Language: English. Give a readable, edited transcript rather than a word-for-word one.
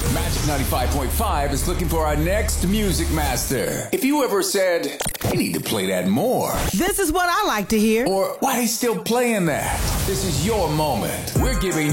Magic 95.5 is looking for our next music master. If you ever said, "They need to play that more," this is what I like to hear. or "Why they still playing that?" This is your moment. We're giving